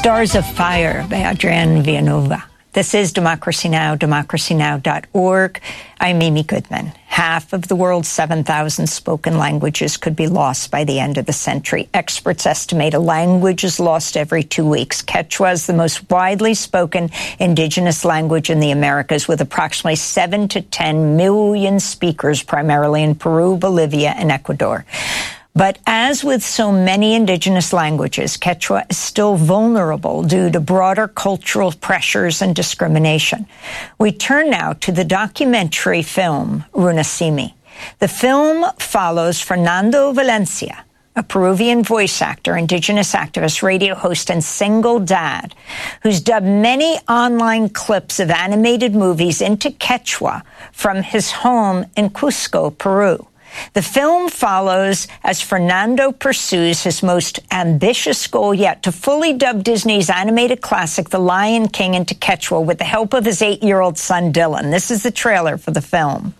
Stars of Fire by Adrienne Villanova. This is Democracy Now!, democracynow.org. I'm Mimi Goodman. Half of the world's 7,000 spoken languages could be lost by the end of the century. Experts estimate a language is lost every 2 weeks. Quechua is the most widely spoken indigenous language in the Americas, with approximately 7 to 10 million speakers, primarily in Peru, Bolivia, and Ecuador. But as with so many indigenous languages, Quechua is still vulnerable due to broader cultural pressures and discrimination. We turn now to the documentary film Runasimi. The film follows Fernando Valencia, a Peruvian voice actor, indigenous activist, radio host, and single dad, who's dubbed many online clips of animated movies into Quechua from his home in Cusco, Peru. The film follows as Fernando pursues his most ambitious goal yet, to fully dub Disney's animated classic The Lion King into Quechua with the help of his 8-year-old son, Dylan. This is the trailer for the film.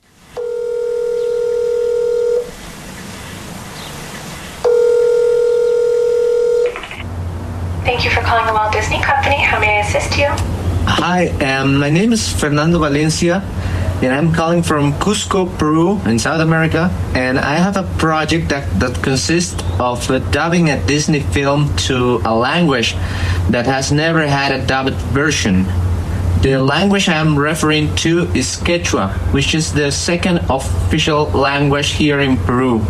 Thank you for calling the Walt Disney Company. How may I assist you? Hi, my name is Fernando Valencia, and I'm calling from Cusco, Peru, in South America. And I have a project that consists of dubbing a Disney film to a language that has never had a dubbed version. The language I'm referring to is Quechua, which is the second official language here in Peru.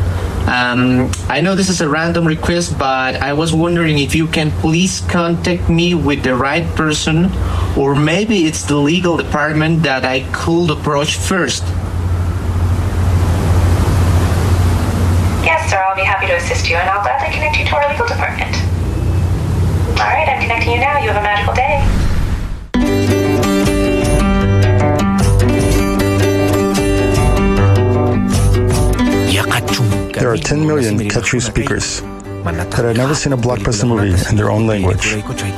I know this is a random request, but I was wondering if you can please contact me with the right person, or maybe it's the legal department that I could approach first. Yes, sir, I'll be happy to assist you, and I'll gladly connect you to our legal department. All right, I'm connecting you now. You have a magical day. There are 10 million Quechua speakers that have never seen a blockbuster movie in their own language.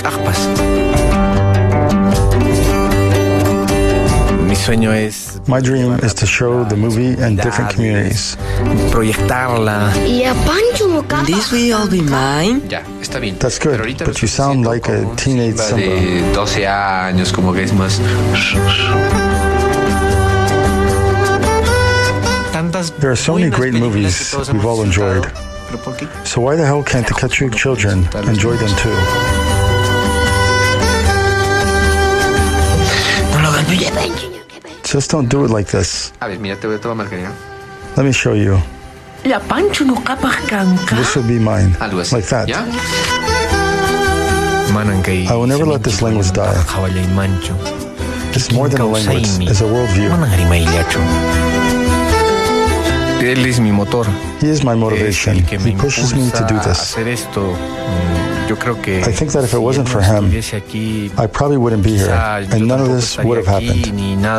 My dream is to show the movie in different communities. This will all be mine? That's good, but you sound like a teenage Simba. There are so many great movies we've all enjoyed. So why the hell can't the Quechua children enjoy them too? Just don't do it like this. Let me show you. This will be mine, like that. I will never let this language die. It's more than a language, it's a worldview. He is my motivation. He pushes me to do this. I think that if it wasn't for him, I probably wouldn't be here, and none of this would have happened.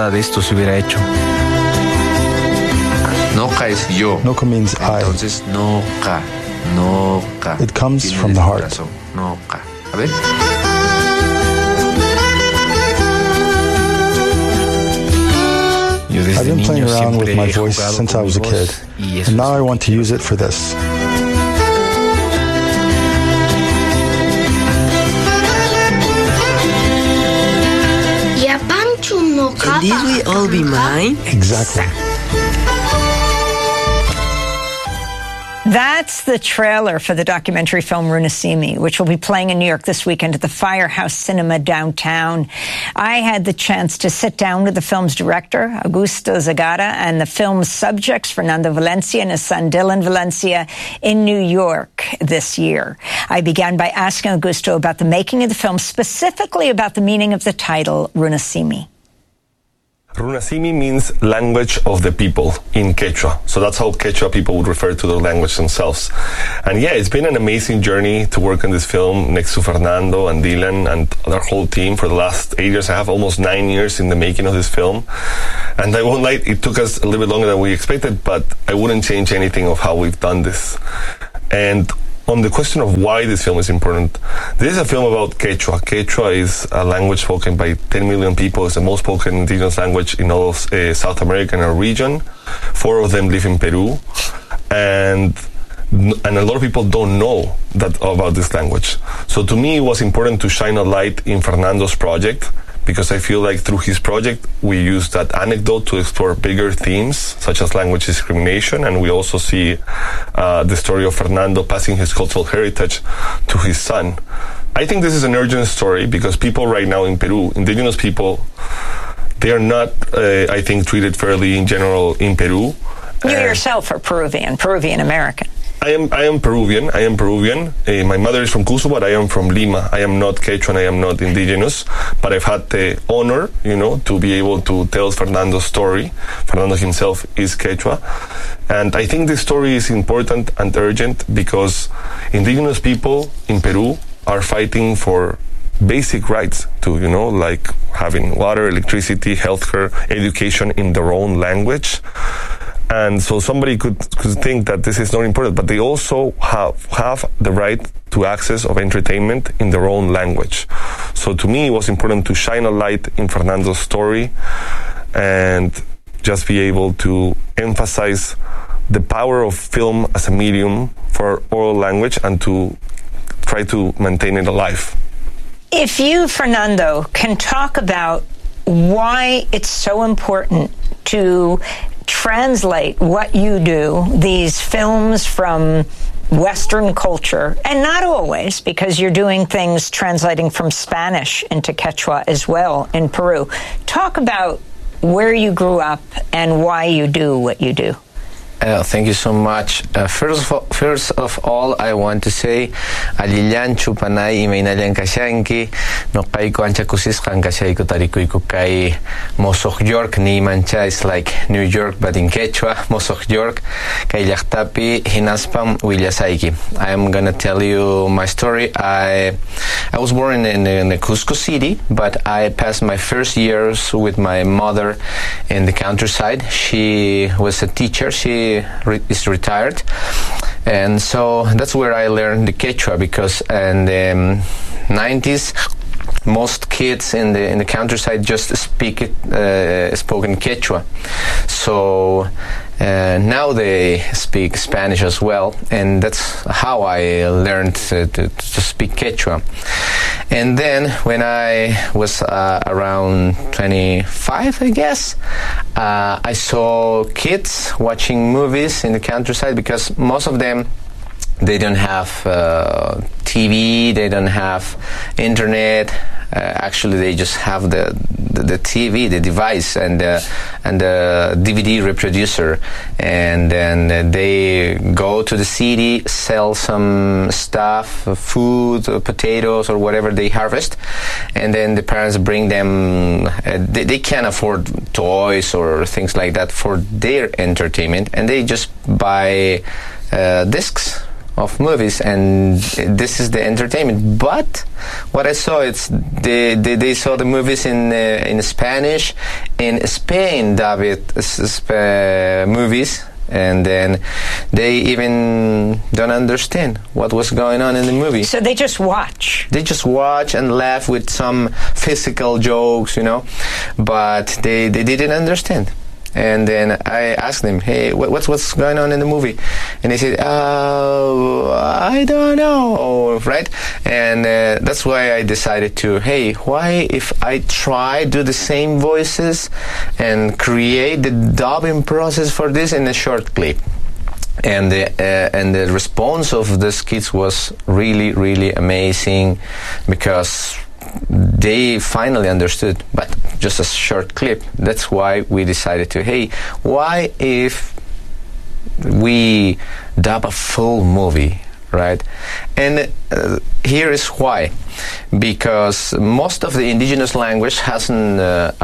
Noka means I. It comes from the heart. I've been playing around with my voice since I was a kid, and now I want to use it for this. And this will all be mine? Exactly. That's the trailer for the documentary film Runasimi, which will be playing in New York this weekend at the Firehouse Cinema downtown. I had the chance to sit down with the film's director, Augusto Zagara, and the film's subjects, Fernando Valencia and his son Dylan Valencia, in New York this year. I began by asking Augusto about the making of the film, specifically about the meaning of the title, Runasimi. Runasimi means language of the people in Quechua. So that's how Quechua people would refer to their language themselves. And yeah, it's been an amazing journey to work on this film next to Fernando and Dylan and our whole team for the last 8 years. I have almost 9 years in the making of this film. And I won't lie, it took us a little bit longer than we expected, but I wouldn't change anything of how we've done this. And on the question of why this film is important, this is a film about Quechua. Quechua is a language spoken by 10 million people. It's the most spoken indigenous language in all of South America and our region. 4 of them live in Peru. And and a lot of people don't know that about this language. So to me, it was important to shine a light in Fernando's project, because I feel like through his project, we use that anecdote to explore bigger themes, such as language discrimination, and we also see the story of Fernando passing his cultural heritage to his son. I think this is an urgent story, because people right now in Peru, indigenous people, they are not, I think, treated fairly in general in Peru. You yourself are Peruvian American. I am Peruvian. My mother is from Cusco, but I am from Lima. I am not Quechua and I am not indigenous, but I've had the honor, to be able to tell Fernando's story. Fernando himself is Quechua. And I think this story is important and urgent because indigenous people in Peru are fighting for basic rights to, like having water, electricity, healthcare, education in their own language. And so somebody could think that this is not important, but they also have the right to access of entertainment in their own language. So to me, it was important to shine a light in Fernando's story and just be able to emphasize the power of film as a medium for oral language and to try to maintain it alive. If you, Fernando, can talk about why it's so important to translate what you do, these films from Western culture, and not always, because you're doing things translating from Spanish into Quechua as well in Peru. Talk about where you grew up and why you do what you do. Thank you so much. First of all, I want to say Alillan chupanay imaynallan kashanki noqayku ancha kusisqan kashayku tarikuyku kay Mosoq York ni mancha is like New York but in Quechua, Mosoq York kay llaqtapi hinaspam willasayki. I am gonna tell you my story. I was born in the Cusco city, but I passed my first years with my mother in the countryside. She was a teacher. She is retired, and so that's where I learned the Quechua, because in the 90s most kids in the countryside just spoken Quechua. So now they speak Spanish as well, and that's how I learned to speak Quechua. And then when I was around 25, I guess, I saw kids watching movies in the countryside, because most of them, they don't have TV, they don't have internet. Actually, they just have the TV, the device, and the DVD reproducer, and then they go to the city, sell some stuff, food, potatoes, or whatever they harvest, and then the parents bring them. They can't afford toys or things like that for their entertainment, and they just buy discs of movies, and this is the entertainment. But what I saw, it's they saw the movies in Spanish. In Spain, David, movies, and then they even don't understand what was going on in the movie. So they just watch. They just watch and laugh with some physical jokes, but they didn't understand. And then I asked them, hey, what's going on in the movie? And they said, I don't know, right? And that's why I decided to, hey, why if I do the same voices and create the dubbing process for this in a short clip? And the response of these kids was really, really amazing, because they finally understood, but just a short clip. That's why we decided to, hey, why if we dub a full movie, right? And here is why. Because most of the indigenous language hasn't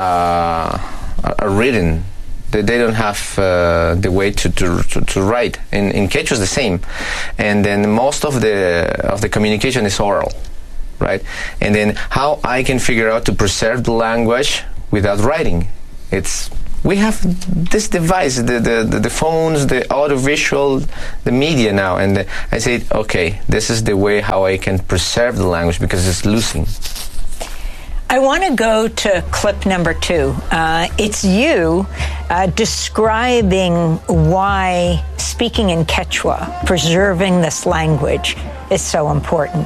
written. They don't have the way to write. In Quechua is the same, and then most of the communication is oral. Right, and then how I can figure out to preserve the language without writing? We have this device, the phones, the audiovisual, the media now, and I said, okay, this is the way how I can preserve the language, because it's losing. I want to go to clip number 2. It's you describing why speaking in Quechua, preserving this language, is so important.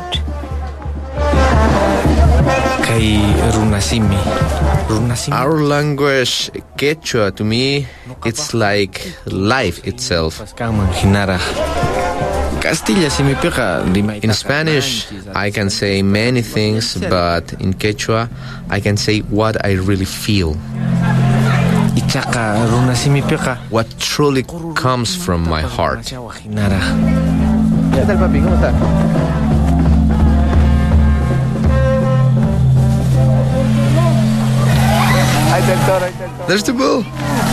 Our language, Quechua, to me, it's like life itself. In Spanish, I can say many things, but in Quechua, I can say what I really feel. What truly comes from my heart. There's the bull.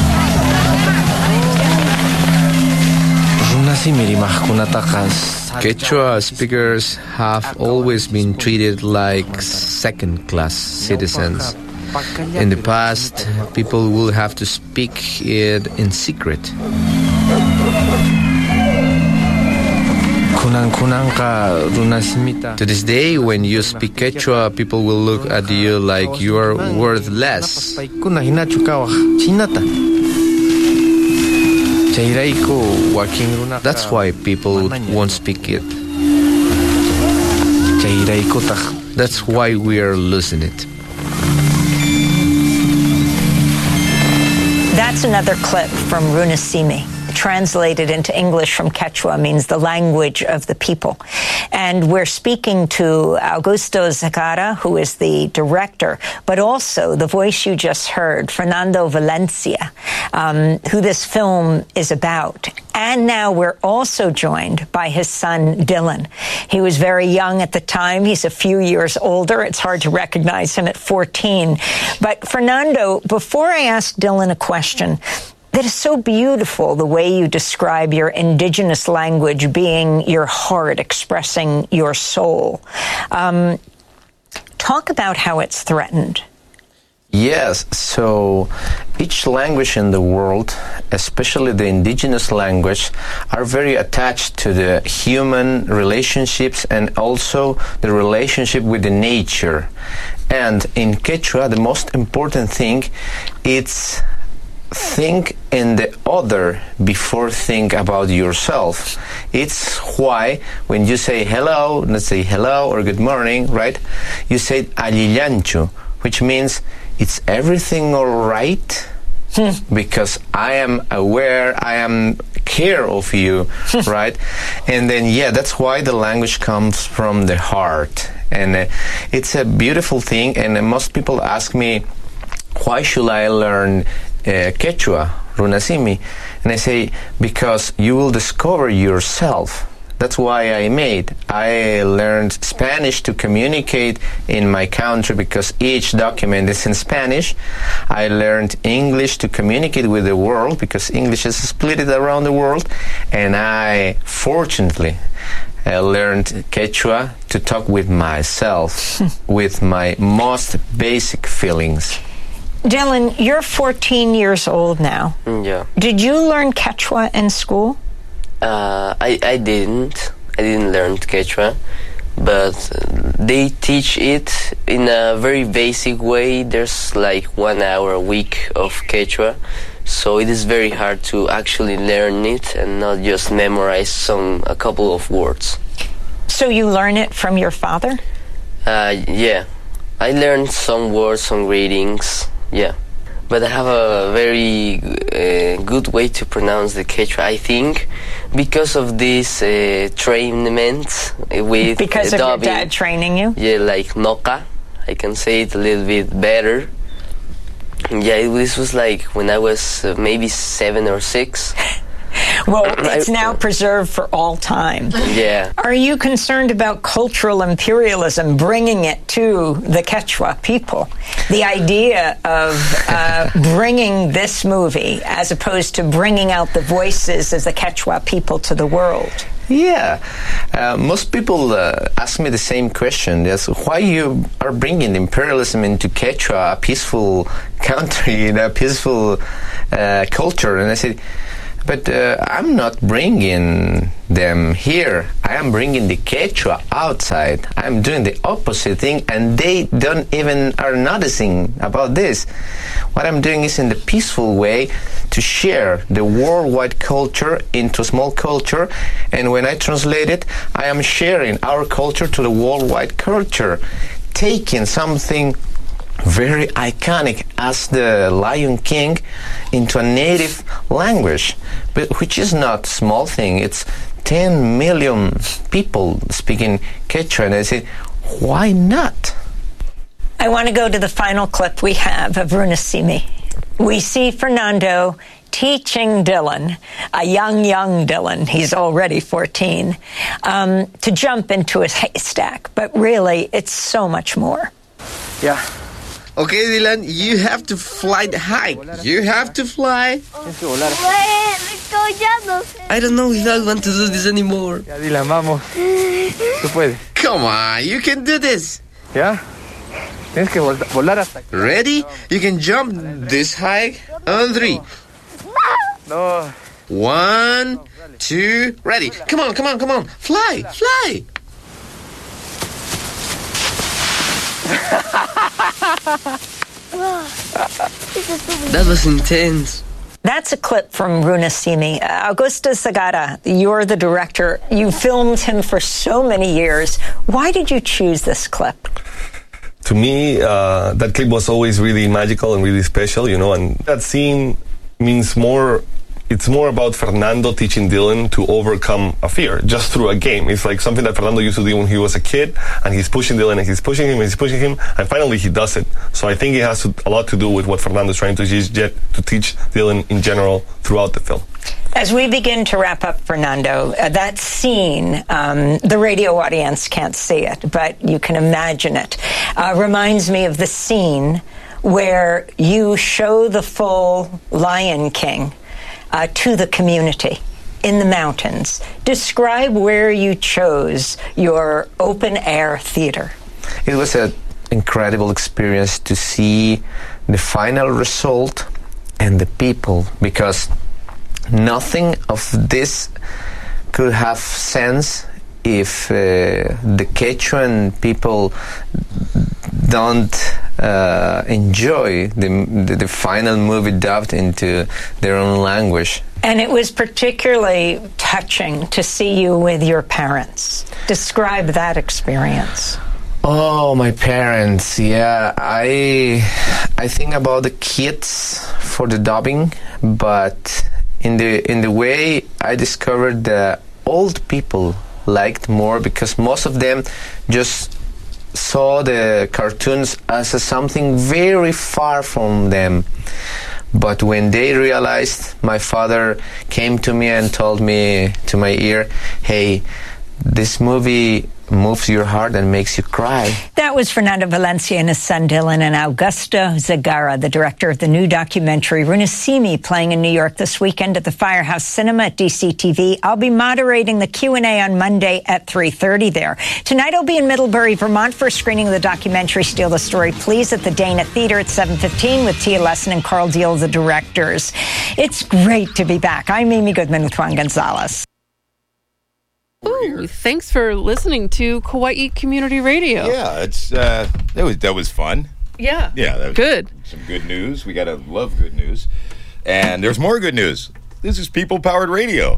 Quechua speakers have always been treated like second-class citizens. In the past, people will have to speak it in secret. To this day, when you speak Quechua, people will look at you like you are worthless. That's why people won't speak it. That's why we are losing it. That's another clip from Runasimi. Translated into English from Quechua means the language of the people. And we're speaking to Augusto Zacara, who is the director, but also the voice you just heard, Fernando Valencia, who this film is about. And now we're also joined by his son, Dylan. He was very young at the time. He's a few years older. It's hard to recognize him at 14. But Fernando, before I ask Dylan a question, that is so beautiful, the way you describe your indigenous language being your heart, expressing your soul. Talk about how it's threatened. Yes, so each language in the world, especially the indigenous language, are very attached to the human relationships and also the relationship with the nature. And in Quechua, the most important thing is think in the other before think about yourself. It's why when you say hello, let's say hello or good morning, right? You say alillanchu, which means it's everything all right? Because I am aware, I am care of you, right? And then, yeah, that's why the language comes from the heart. And it's a beautiful thing. And most people ask me, why should I learn Quechua, Runasimi? And I say, because you will discover yourself. That's why I learned Spanish to communicate in my country because each document is in Spanish. I learned English to communicate with the world because English is split around the world. And I, fortunately, learned Quechua to talk with myself, with my most basic feelings. Dylan, you're 14 years old now. Yeah. Did you learn Quechua in school? I didn't. I didn't learn Quechua, but they teach it in a very basic way. There's like 1 hour a week of Quechua, so it is very hard to actually learn it and not just memorize a couple of words. So you learn it from your father? Yeah. I learned some words, some readings, yeah. But I have a very good way to pronounce the Quechua, I think, because of this trainment with because of your dad training you? Yeah, like Noca. I can say it a little bit better. Yeah, this was like when I was maybe 7 or 6. Well, it's now preserved for all time. Yeah. Are you concerned about cultural imperialism, bringing it to the Quechua people? The idea of bringing this movie as opposed to bringing out the voices of the Quechua people to the world? Yeah. Most people ask me the same question. That's why you are bringing imperialism into Quechua, a peaceful country, a peaceful culture. And I said, but I'm not bringing them here. I am bringing the Quechua outside. I'm doing the opposite thing, and they don't even are noticing about this. What I'm doing is in the peaceful way to share the worldwide culture into small culture, and when I translate it, I am sharing our culture to the worldwide culture, taking something very iconic as the Lion King into a native language, but which is not a small thing. It's 10 million people speaking Quechua, and I say, why not? I want to go to the final clip we have of Runasimi. We see Fernando teaching Dylan, a young Dylan, he's already 14, to jump into his haystack, but really it's so much more. Yeah. Okay, Dylan, you have to fly the high. You have to fly. I don't know if I want to do this anymore. Ya, Dylan, vamos. Tú puedes. Come on, you can do this. ¿Ya? Tienes que volar hasta... Ready? You can jump this high on 3. No. 1, 2, ready. Come on. Fly. That was intense. That's a clip from Runasimi. Augusto Zagara, you're the director. You filmed him for so many years. Why did you choose this clip? To me, that clip was always really magical and really special, and that scene means more. It's more about Fernando teaching Dylan to overcome a fear just through a game. It's like something that Fernando used to do when he was a kid, and he's pushing Dylan, and he's pushing him, and finally he does it. So I think it has a lot to do with what Fernando is trying to teach Dylan in general throughout the film. As we begin to wrap up, Fernando, that scene, the radio audience can't see it, but you can imagine it, reminds me of the scene where you show the full Lion King to the community in the mountains. Describe where you chose your open-air theater. It was an incredible experience to see the final result and the people, because nothing of this could have sense if the Quechuan people don't enjoy the final movie dubbed into their own language. And it was particularly touching to see you with your parents. Describe that experience. Oh, my parents, yeah. I think about the kids for the dubbing, but in the way I discovered the old people liked more, because most of them just saw the cartoons as something very far from them. But when they realized, my father came to me and told me to my ear, hey, this movie moves your heart and makes you cry. That was Fernando Valencia and his son Dylan, and Augusto Zagara, the director of the new documentary Runasimi, playing in New York this weekend at the Firehouse Cinema at DCTV. I'll be moderating the Q&A on Monday at 3:30 there. Tonight I'll be in Middlebury, Vermont for a screening of the documentary Steal the Story, Please at the Dana Theater at 7:15 with Tia Lesson and Carl Deal, the directors. It's great to be back. I'm Amy Goodman with Juan Gonzalez. Ooh, thanks for listening to Kauai Community Radio. Yeah, that was fun. Yeah. Yeah, that was good. Some good news. We gotta love good news. And there's more good news. This is People Powered Radio.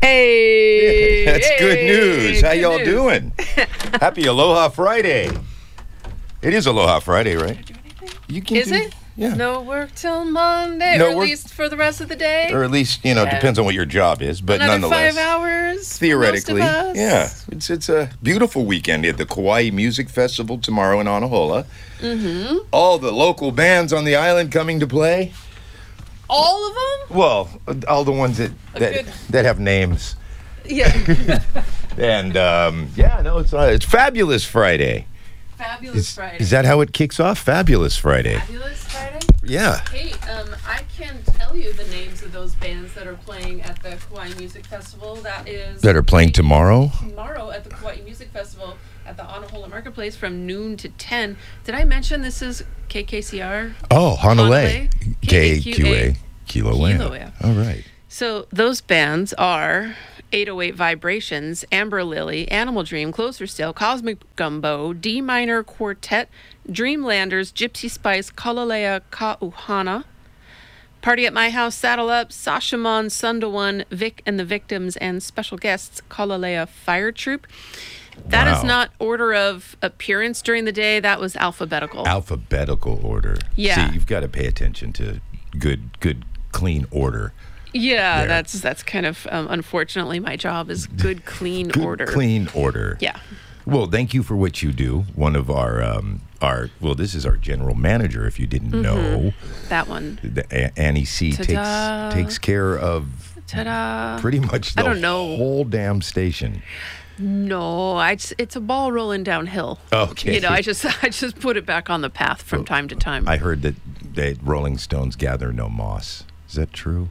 Hey, that's good news. How y'all news. Doing? Happy Aloha Friday. It is Aloha Friday, right? You can Is it? Yeah. No work till Monday, or at least for the rest of the day. Or at least, depends on what your job is, but Another nonetheless. 5 hours. Theoretically, most of us. yeah. It's a beautiful weekend at the Kauai Music Festival tomorrow in Anahola. Mm-hmm. All the local bands on the island coming to play. All of them? Well, all the ones that have names. Yeah. And it's Fabulous Friday. Fabulous Friday. Is that how it kicks off? Fabulous Friday. Fabulous Friday? Yeah. Hey, I can tell you the names of those bands that are playing at the Kauai Music Festival. That are playing tomorrow? Tomorrow at the Kauai Music Festival at the Anahola Marketplace from noon to 10. Did I mention this is KKCR? Oh, Honolulu. KQA. Kilauea. Kilauea. All right. So those bands are 808 Vibrations, Amber Lily, Animal Dream, Closer Still, Cosmic Gumbo, D Minor Quartet, Dreamlanders, Gypsy Spice, Kalalea Kauhana, Party at My House, Saddle Up, Sashamon, Sundawan, Vic and the Victims, and special guests, Kalalea Fire Troop. That is not order of appearance during the day. That was alphabetical. Alphabetical order. Yeah. See, you've got to pay attention to good, clean order. Yeah, that's kind of, unfortunately, my job is good, clean order. Clean order. Yeah. Well, thank you for what you do. One of our this is our general manager, if you didn't know. That one. Annie C. takes care of pretty much the whole damn station. No, it's a ball rolling downhill. Okay. I just put it back on the path from time to time. I heard that Rolling Stones gather no moss. Is that true?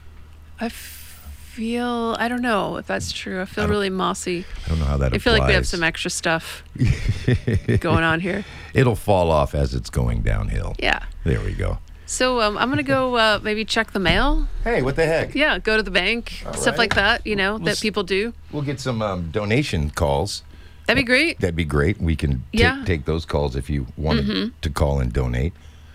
I don't know if that's true. I feel really mossy. I don't know how that applies. I feel like we have some extra stuff going on here. It'll fall off as it's going downhill. Yeah. There we go. So I'm going to go maybe check the mail. Hey, what the heck? Yeah, go to the bank, stuff like that, that people do. We'll get some donation calls. That'd be great. That'd be great. We can take those calls if you wanted to call and donate.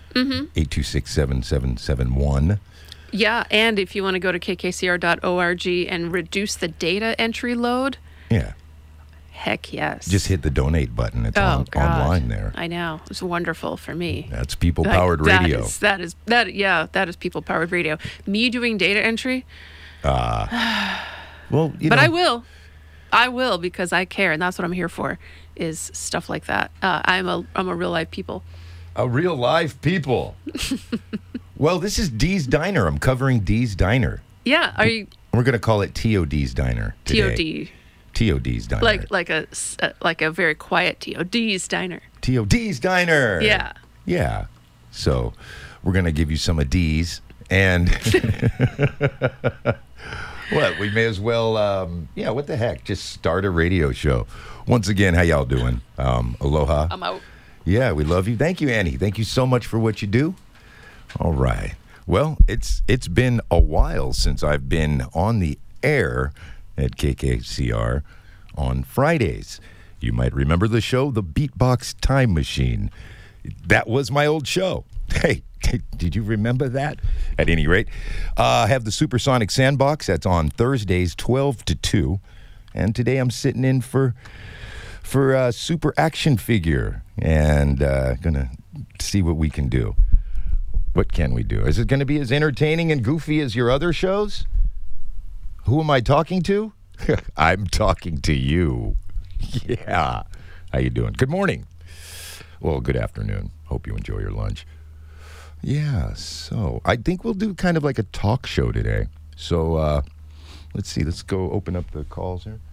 826-7771. Yeah, and if you want to go to kkcr.org and reduce the data entry load. Yeah. Heck yes. Just hit the donate button. It's online there. I know. It's wonderful for me. That's people-powered radio. That is people-powered radio. Me doing data entry? Well, But I will because I care, and that's what I'm here for, is stuff like that. I'm a real live people. A real live people. Well, this is Dee's Diner. I'm covering Dee's Diner. Yeah, are you? We're going to call it TOD's Diner today. TOD's Diner. Like a very quiet TOD's Diner. TOD's Diner. Yeah. Yeah. So we're going to give you some of D's. And what? We may as well, what the heck? Just start a radio show. Once again, how y'all doing? Aloha. I'm out. Yeah, we love you. Thank you, Annie. Thank you so much for what you do. All right. Well, it's been a while since I've been on the air at KKCR on Fridays. You might remember the show, The Beatbox Time Machine. That was my old show. Hey, did you remember that? At any rate, I have the Supersonic Sandbox. That's on Thursdays, 12 to 2. And today I'm sitting in for Super Action Figure and going to see what we can do. What can we do? Is it going to be as entertaining and goofy as your other shows? Who am I talking to? I'm talking to you. Yeah. How you doing? Good morning. Well, good afternoon. Hope you enjoy your lunch. Yeah, so I think we'll do kind of like a talk show today. So let's see. Let's go open up the calls here.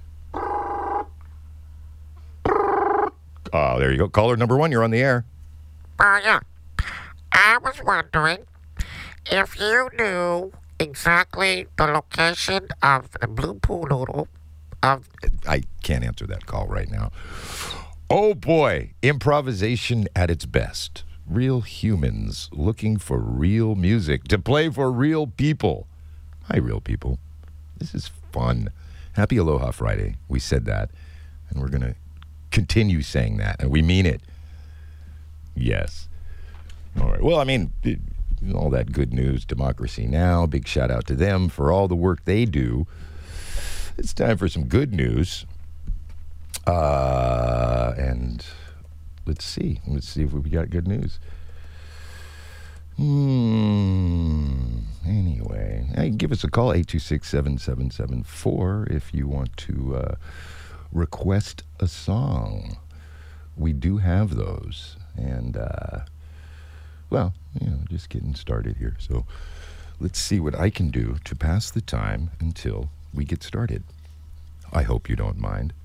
Oh, there you go. Caller number 1, you're on the air. Yeah. I was wondering if you knew exactly the location of the Blue Pool Noodle. I can't answer that call right now. Oh, boy. Improvisation at its best. Real humans looking for real music to play for real people. Hi, real people. This is fun. Happy Aloha Friday. We said that, and we're going to continue saying that, and we mean it. Yes. All right. Well, I mean, all that good news, Democracy Now!, big shout out to them for all the work they do. It's time for some good news. And let's see if we got good news. Anyway, hey, give us a call, 826-7774, if you want to request a song. We do have those. And, just getting started here. So let's see what I can do to pass the time until we get started. I hope you don't mind.